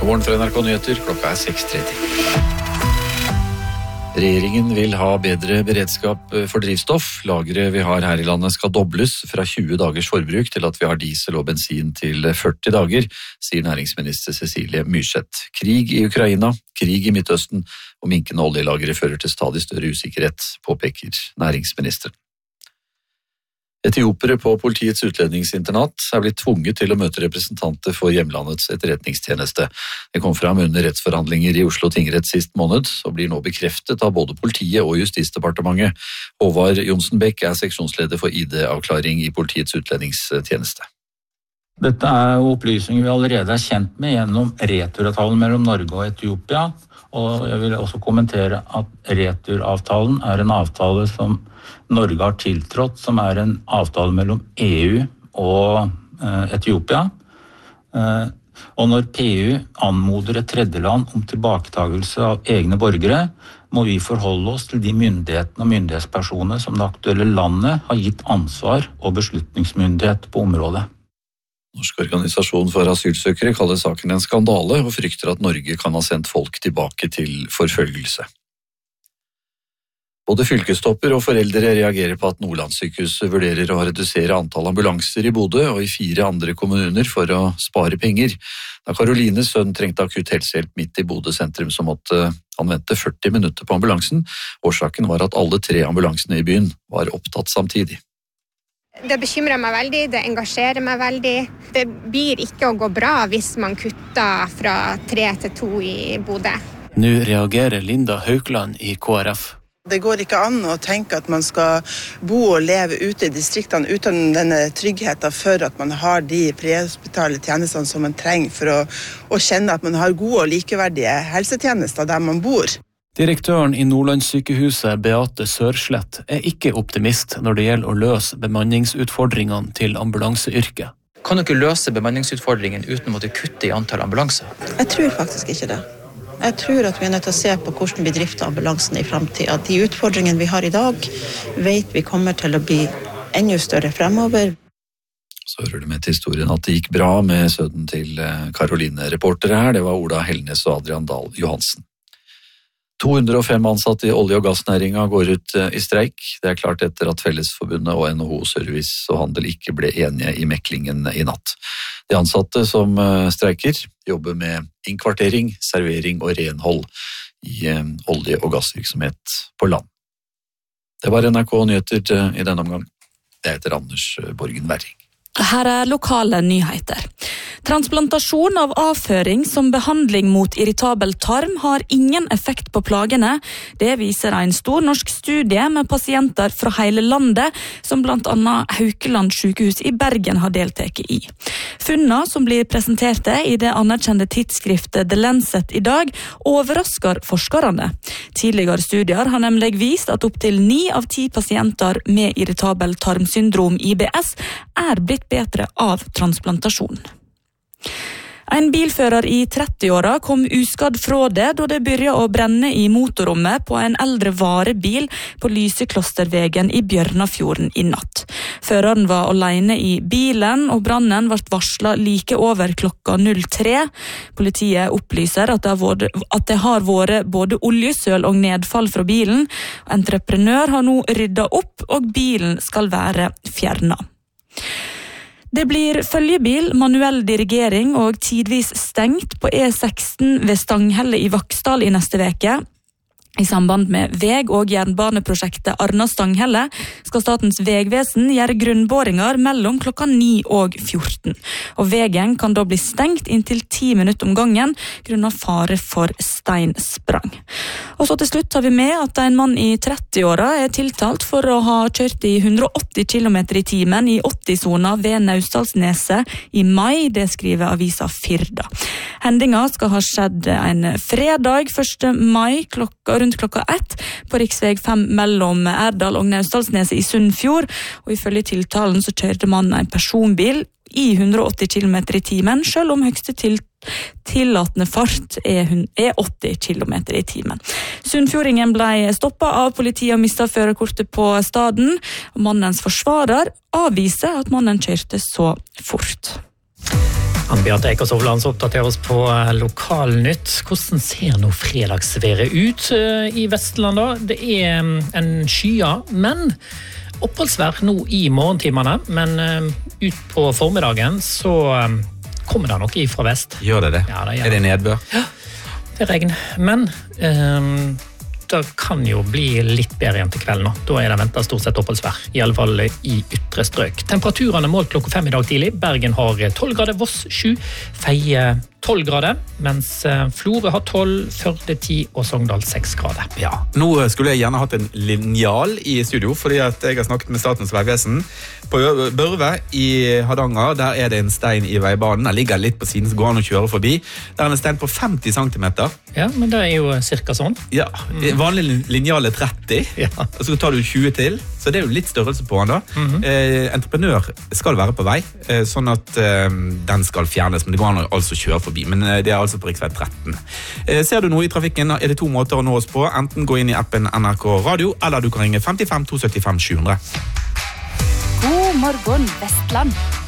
Nyhetsmorgen fra NRK Nyheter, klokka 6:30. Regjeringen vil ha bedre beredskap for drivstoff. Lageret vi har her i landet skal dobles fra 20 dagers forbruk til at vi har diesel og bensin til 40 dager, sier næringsminister Cecilie Myrseth. Krig i Ukraina, krig i Midtøsten og minkende oljelagre fører til stadig større usikkerhet, påpeker næringsministeren. Etiopere på politiets utlendingsinternat er blitt tvunget til å møte representanter for hjemlandets etterretningstjeneste. Det kom fram under rettsforhandlinger i Oslo tingrett sist måned, og blir nå bekreftet av både politiet og Justisdepartementet. Håvard Johnsen-Beck er seksjonsleder for ID-avklaring i politiets utlendingstjeneste. Dette er opplysninger vi allerede er kjent med gjennom returavtalen mellom Norge og Etiopia, og jeg vil også kommentere at returavtalen er en avtale som Norge har tiltrådt, som er en avtale mellom EU og Etiopia. Og når PU anmoder et tredjeland om tilbaketagelse av egne borgere, må vi forholde oss til de myndighetene og myndighetspersoner som det aktuelle landet har gitt ansvar og beslutningsmyndighet på området. Norsk organisasjon for asylsøkere kaller saken en skandale og frykter at Norge kan ha sendt folk tilbake til forfølgelse. Både fylkestopper og foreldre reagerer på at Nordlandssykehuset vurderer å redusere antall ambulanser i Bodø og i 4 andre kommuner for å spare penger. Da Karolines sønn trengte akutt helsehjelp midt i Bodø sentrum, så måtte han vente 40 minutter på ambulansen. Årsaken var at alle 3 ambulansene i byen var opptatt samtidig. Det bekymrer meg veldig, det engasjerer meg veldig. Det blir ikke å gå bra hvis man kutter fra 3 til 2 i Bodø. Nå reagerer Linda Haukland i KrF. Det går ikke an å tenke at man skal bo og leve ute i distriktene uten denne tryggheten for at man har de prehospitale tjenestene som man trenger for å kjenne at man har gode og likeverdige helsetjenester der man bor. Direktøren i Nordlandssykehuset, Beate Sørslett, er ikke optimist når det gjelder å løse bemanningsutfordringene til ambulanseyrket. Kan dere løse bemanningsutfordringen uten å måtte kutte i antall ambulanser? Jeg tror faktisk ikke det. Jeg tror at vi er nødt til å se på hvordan vi drifter ambulansen i fremtiden. De utfordringene vi har i dag, vet vi kommer til å bli enda større fremover. Så hører du med til historien at det gikk bra med sønnen til Karoline. Reportere her, det var Ola Helnes og Adrian Dahl Johansen. 205 ansatte i olje- og gassnæringa går ut i streik. Det er klart etter at Fellesforbundet og NHO Service og Handel ikke ble enige i meklingen i natt. De ansatte som streiker jobber med innkvartering, servering og renhold i olje- og gassvirksomhet på land. Det var NRK Nyheter i denne omgang. Jeg heter Anders Borgen Werring. Her er lokale nyheter. Transplantasjon av avføring som behandling mot irritabel tarm har ingen effekt på plagene. Det viser en stor norsk studie med pasienter fra hele landet, som blant annet Haukeland sykehus i Bergen har deltatt i. Funnene som blir presenterte i det anerkjente tidsskriftet The Lancet i dag, overrasker forskerne. Tidligere studier har nemlig vist at opptil 9 av 10 pasienter med irritabel tarmsyndrom IBS er blitt bedre av transplantasjon. En bilfører i 30-åra kom uskadd fra det da det begynte å brenne i motorrommet på en eldre varebil på Lyseklostervegen i Bjørnafjorden i natt. Føreren var alene i bilen, og brannen ble varslet like over klokka 03. Politiet opplyser at det har vært både oljesøl og nedfall fra bilen. Entreprenør har nå ryddet opp, og bilen skal være fjernet. Det blir følgebil, manuell dirigering og tidvis stengt på E16 ved Stanghelle i Vaksdal i neste veke. I samband med veg- og jernbaneprosjektet Arna-Stanghelle skal Statens vegvesen gjøre grunnboringer mellom klokka 9 og 14. Og vegen kan da bli stengt inntil 10 minutter om gangen grunnet fare for steinsprang. Og så til slutt har vi med at en mann i 30-åra er tiltalt for å ha kjørt i 180 km i timen i 80-sona ved Naustdalsneset i mai, det skriver avisa Firda. Hendinga skal ha skjedd en fredag 1. mai rundt klokka 1 på riksveg 5 mellom Erdal og Naustdalsneset i Sunnfjord, og ifølge tiltalen så kjørte mannen en personbil i 180 km i timen, selv om høgste tillatende fart er 80 km i timen. Sunnfjordingen ble stoppet av politiet og mistet førerkortet på staden, og mannens forsvarer avviser at mannen kjørte så fort. Ann-Beate Ekers Hovland oppdaterer oss på Lokalnytt. Hvordan ser nå fredagsværet ut i Vestland da? Det en skya, men oppholdsvær nå i morgentimene, men ut på formiddagen så kommer det noe fra vest. Gjør det det? Ja, det det nedbør? Ja, det regn. Men det kan jo bli litt bedre igjen til kvelden nå. Da det ventet stort sett oppholdsvær, i alle fall i ytre strøk. Temperaturene målt klokka 5 i dag tidlig. Bergen har 12 grader, Voss 7, Feie 12 grader, mens Florø har 12, Førde 10 og Sogndal 6 grader. Ja, nå skulle jeg gjerne hatt en linjal i studio, fordi at jeg har snakket med Statens vegvesen. På Børve i Hardanger, der det en stein i veibanen. Den ligger litt på siden, så går an å kjøre forbi. Der en stein på 50 centimeter. Ja, men det jo cirka sånn. Ja, vanlig linjal 30, og så tar du 20 til, så det jo litt størrelse på den da. Entreprenør skal være på vei, sånn at den skal fjernes, men det går an å altså kjøre forbi, men det altså på riksvei 13. Ser du noe i trafikken, det 2 måter å nå oss på, enten gå inn i appen NRK Radio, eller du kan ringe 55 275 700. God morgen, Vestland.